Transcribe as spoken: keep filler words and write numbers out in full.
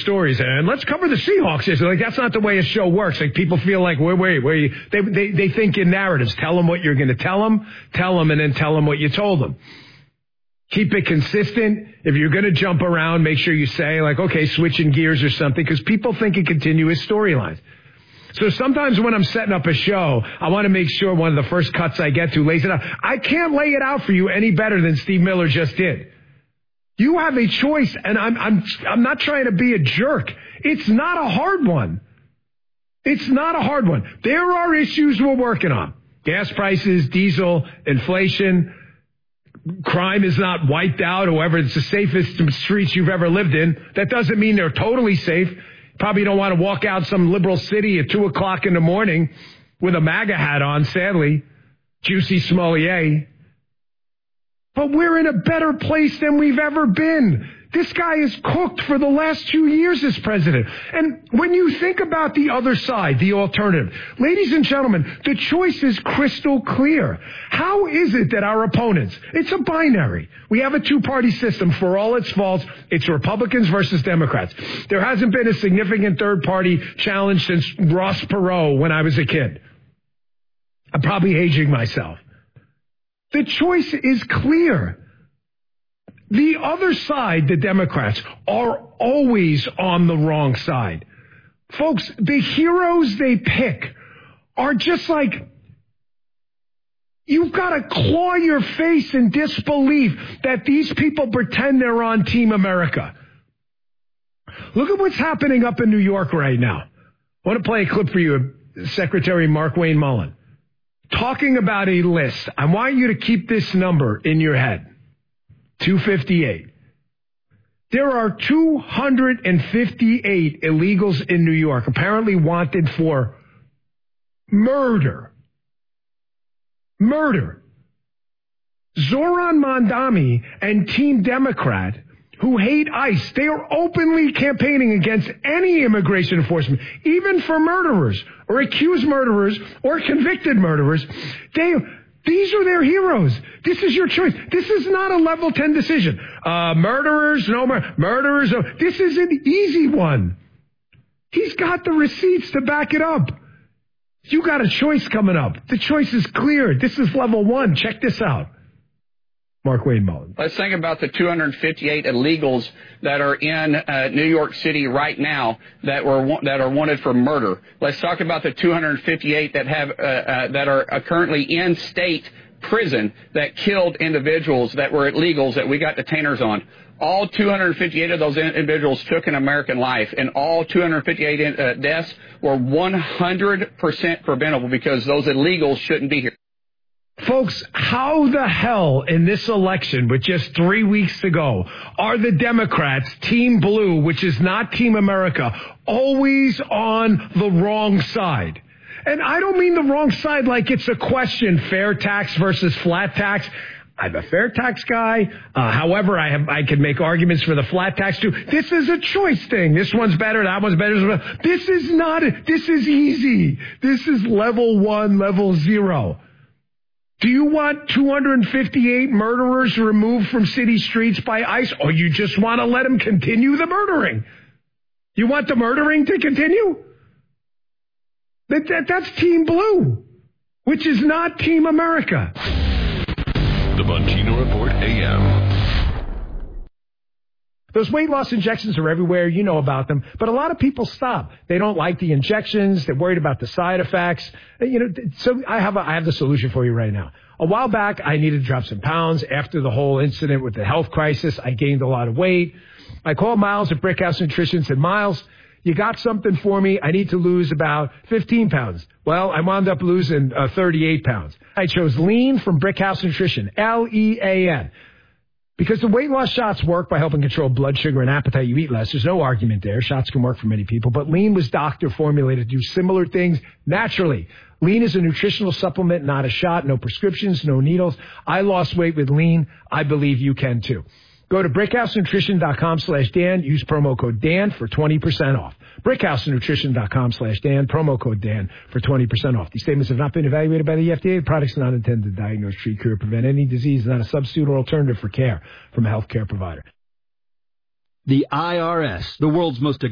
stories. And let's cover the Seahawks. It's like, that's not the way a show works. Like, people feel like, wait, wait, wait. They, they, they think in narratives. Tell them what you're going to tell them, tell them, and then tell them what you told them. Keep it consistent. If you're going to jump around, make sure you say, like, okay, switching gears or something, because people think in continuous storylines. So sometimes when I'm setting up a show, I want to make sure one of the first cuts I get to lays it out. I can't lay it out for you any better than Steve Miller just did. You have a choice, and I'm I'm I'm not trying to be a jerk. It's not a hard one. It's not a hard one. There are issues we're working on. Gas prices, diesel, inflation. Crime is not wiped out. However, it's the safest streets you've ever lived in. That doesn't mean they're totally safe. Probably don't want to walk out some liberal city at two o'clock in the morning with a MAGA hat on, sadly. Juicy Smollett. But we're in a better place than we've ever been. This guy is cooked for the last two years as president. And when you think about the other side, the alternative, ladies and gentlemen, the choice is crystal clear. How is it that our opponents, it's a binary. We have a two-party system. For all its faults, it's Republicans versus Democrats. There hasn't been a significant third-party challenge since Ross Perot when I was a kid. I'm probably aging myself. The choice is clear. The other side, the Democrats, are always on the wrong side. Folks, the heroes they pick are just like, you've got to claw your face in disbelief that these people pretend they're on Team America. Look at what's happening up in New York right now. I want to play a clip for you of Secretary Markwayne Mullin talking about a list. I want you to keep this number in your head. two fifty-eight. There are two hundred fifty-eight illegals in New York apparently wanted for murder. Murder. Zoran Mondami and Team Democrat, who hate ICE, they are openly campaigning against any immigration enforcement, even for murderers or accused murderers or convicted murderers. They... These are their heroes. This is your choice. This is not a level ten decision. Uh, murderers, no mur- murderers. No. This is an easy one. He's got the receipts to back it up. You got a choice coming up. The choice is clear. This is level one. Check this out. Markwayne Mullin. Let's think about the two hundred fifty-eight illegals that are in uh, New York City right now that were that are wanted for murder. Let's talk about the two hundred fifty-eight that have uh, uh, that are uh, currently in state prison that killed individuals that were illegals that we got detainers on. All two hundred fifty-eight of those individuals took an American life, and all two hundred fifty-eight uh, deaths were one hundred percent preventable because those illegals shouldn't be here. Folks, how the hell in this election, with just three weeks to go, are the Democrats, Team Blue, which is not Team America, always on the wrong side? And I don't mean the wrong side like it's a question, fair tax versus flat tax. I'm a fair tax guy. Uh, however, I have I can make arguments for the flat tax too. This is a choice thing. This one's better. That one's better. This is not. This is easy. This is level one, level zero. Do you want two hundred fifty-eight murderers removed from city streets by ICE, or you just want to let them continue the murdering? You want the murdering to continue? That, that, that's Team Blue, which is not Team America. The Bongino Report A M. Those weight loss injections are everywhere. You know about them. But a lot of people stop. They don't like the injections. They're worried about the side effects. You know, so I have a, I have the solution for you right now. A while back, I needed to drop some pounds. After the whole incident with the health crisis, I gained a lot of weight. I called Miles at Brickhouse Nutrition and said, Miles, you got something for me? I need to lose about fifteen pounds. Well, I wound up losing uh, thirty-eight pounds. I chose Lean from Brickhouse Nutrition, L E A N. Because the weight loss shots work by helping control blood sugar and appetite. You eat less. There's no argument there. Shots can work for many people. But Lean was doctor formulated to do similar things naturally. Lean is a nutritional supplement, not a shot. No prescriptions, no needles. I lost weight with Lean. I believe you can too. Go to brickhousenutrition.com slash Dan. Use promo code Dan for twenty percent off. brickhousenutrition.com slash Dan. Promo code Dan for twenty percent off. These statements have not been evaluated by the F D A. The products are not intended to diagnose, treat, cure, prevent any disease. Not a substitute or alternative for care from a healthcare provider. The I R S, the world's most